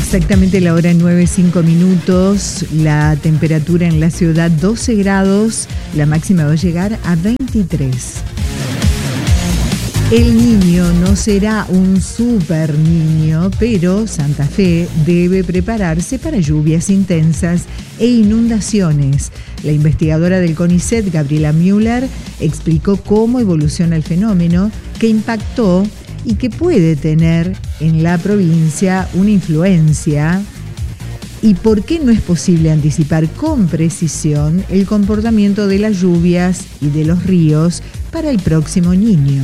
Exactamente la hora 9:05, la temperatura en la ciudad 12 grados, la máxima va a llegar a 23. El niño no será un super niño, pero Santa Fe debe prepararse para lluvias intensas e inundaciones. La investigadora del CONICET, Gabriela Müller, explicó cómo evoluciona el fenómeno, qué impactó y que puede tener en la provincia una influencia y por qué no es posible anticipar con precisión el comportamiento de las lluvias y de los ríos para el próximo Niño.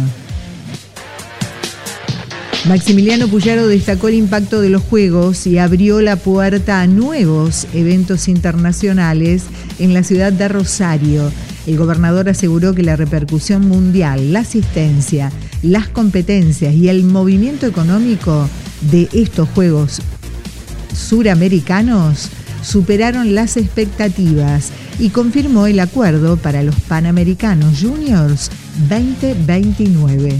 Maximiliano Puyaro destacó el impacto de los Juegos y abrió la puerta a nuevos eventos internacionales en la ciudad de Rosario. El gobernador aseguró que la repercusión mundial, la asistencia, las competencias y el movimiento económico de estos Juegos suramericanos superaron las expectativas y confirmó el acuerdo para los Panamericanos Juniors 2029.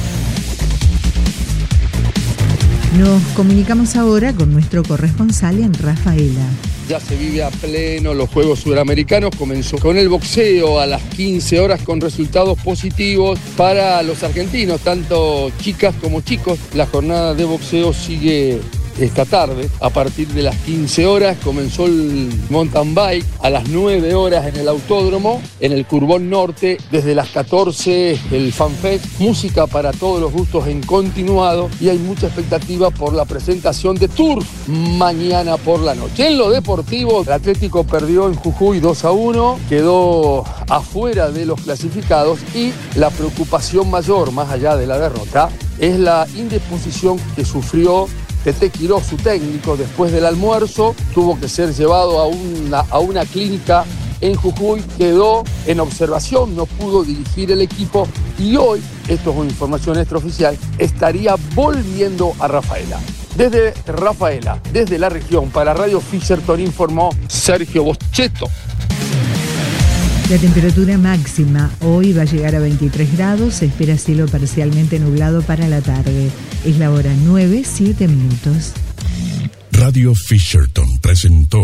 Nos comunicamos ahora con nuestro corresponsal en Rafaela. Ya se vive a pleno los Juegos Suramericanos. Comenzó con el boxeo a las 15 horas con resultados positivos para los argentinos, tanto chicas como chicos. La jornada de boxeo sigue esta tarde. A partir de las 15 horas comenzó el mountain bike, a las 9 horas en el autódromo, en el Curbón Norte, desde las 14 el FanFest, música para todos los gustos en continuado y hay mucha expectativa por la presentación de Turf mañana por la noche. En lo deportivo, el Atlético perdió en Jujuy 2-1, quedó afuera de los clasificados y la preocupación mayor, más allá de la derrota, es la indisposición que sufrió Tete Quirós, su técnico. Después del almuerzo tuvo que ser llevado a una clínica en Jujuy, quedó en observación, no pudo dirigir el equipo y hoy, esto es una información extraoficial, estaría volviendo a Rafaela. Desde Rafaela, desde la región, para Radio Fisherton informó Sergio Boschetto. La temperatura máxima hoy va a llegar a 23 grados, se espera cielo parcialmente nublado para la tarde. Es la hora 9:07. Radio Fisherton presentó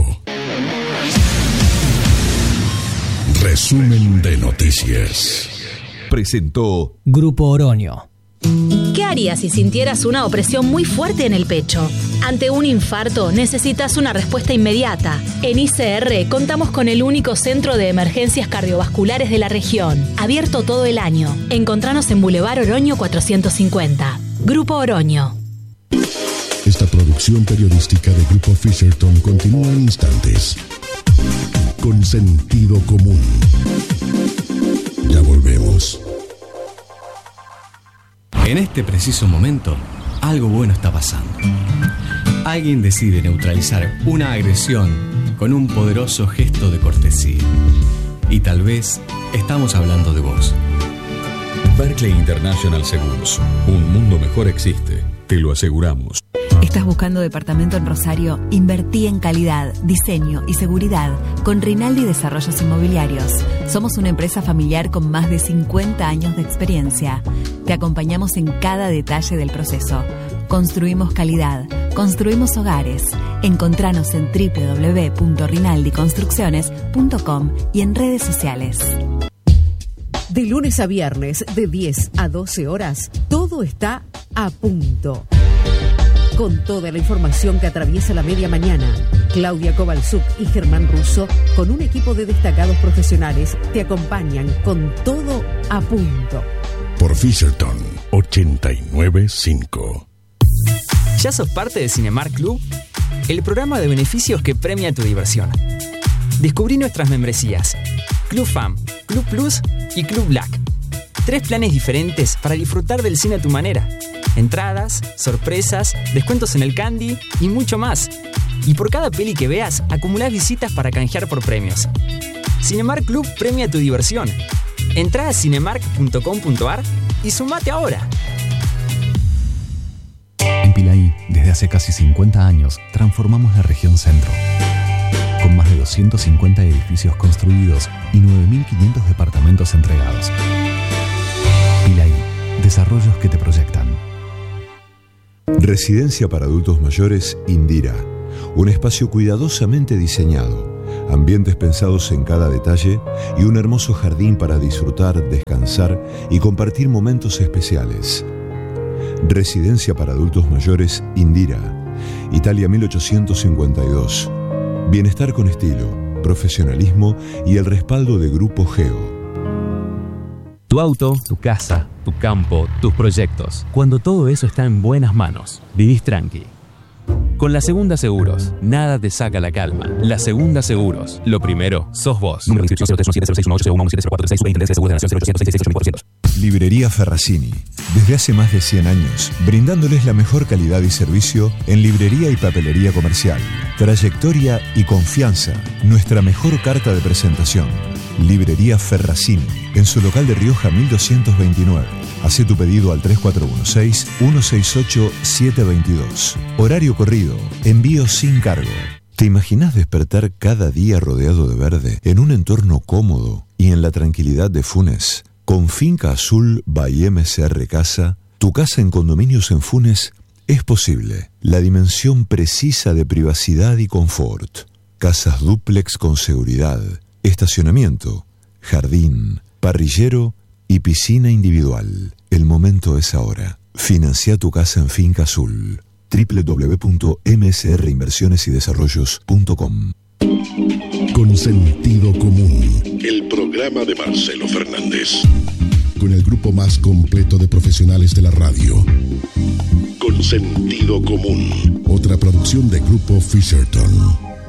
Resumen de Noticias. Presentó Grupo Oroño. ¿Qué harías si sintieras una opresión muy fuerte en el pecho? Ante un infarto necesitas una respuesta inmediata. En ICR contamos con el único centro de emergencias cardiovasculares de la región, abierto todo el año. Encontranos en Boulevard Oroño 450. Grupo Oroño. Esta producción periodística de Grupo Fisherton continúa en instantes. Con sentido común. Ya volvemos. En este preciso momento, algo bueno está pasando. Alguien decide neutralizar una agresión con un poderoso gesto de cortesía. Y tal vez estamos hablando de vos. Berkeley International Seguros. Un mundo mejor existe. Te lo aseguramos. ¿Estás buscando departamento en Rosario? Invertí en calidad, diseño y seguridad con Rinaldi Desarrollos Inmobiliarios. Somos una empresa familiar con más de 50 años de experiencia. Te acompañamos en cada detalle del proceso. Construimos calidad, construimos hogares. Encontranos en www.rinaldiconstrucciones.com y en redes sociales. De lunes a viernes, de 10 a 12 horas, todo está a punto. Con toda la información que atraviesa la media mañana, Claudia Kovalchuk y Germán Russo, con un equipo de destacados profesionales, te acompañan con todo a punto. Por Fisherton 89.5. ¿Ya sos parte de Cinemark Club? El programa de beneficios que premia tu diversión. Descubrí nuestras membresías: Club Fam, Club Plus y Club Black. 3 planes diferentes para disfrutar del cine a tu manera. Entradas, sorpresas, descuentos en el candy y mucho más. Y por cada peli que veas, acumulás visitas para canjear por premios. Cinemark Club premia tu diversión. Entrá a cinemark.com.ar y sumate ahora. En Pilaí, desde hace casi 50 años, transformamos la región centro. Con más de 250 edificios construidos y 9.500 departamentos entregados. Pilaí, desarrollos que te proyectan. Residencia para adultos mayores Indira. Un espacio cuidadosamente diseñado, ambientes pensados en cada detalle y un hermoso jardín para disfrutar, descansar y compartir momentos especiales. Residencia para adultos mayores Indira, Italia 1852. Bienestar con estilo, profesionalismo y el respaldo de Grupo Geo. Tu auto, tu casa, tu campo, tus proyectos. Cuando todo eso está en buenas manos, vivís tranqui. Con La Segunda Seguros, nada te saca la calma. La Segunda Seguros, lo primero, sos vos. Número de inscripción 03170617043620 Librería Ferracini. Desde hace más de 100 años, brindándoles la mejor calidad y servicio en librería y papelería comercial. Trayectoria y confianza, nuestra mejor carta de presentación. Librería Ferracini, en su local de Rioja 1229. Hacé tu pedido al 3416-168-722. Horario corrido, envío sin cargo. ¿Te imaginas despertar cada día rodeado de verde, en un entorno cómodo y en la tranquilidad de Funes? Con Finca Azul by MCR Casa, tu casa en condominios en Funes es posible. La dimensión precisa de privacidad y confort. Casas dúplex con seguridad, estacionamiento, jardín, parrillero y piscina individual. El momento es ahora. Financia tu casa en Finca Azul. www.msrinversionesydesarrollos.com. Con sentido común. El programa de Marcelo Fernández. Con el grupo más completo de profesionales de la radio. Con sentido común. Otra producción de Grupo Fisherton.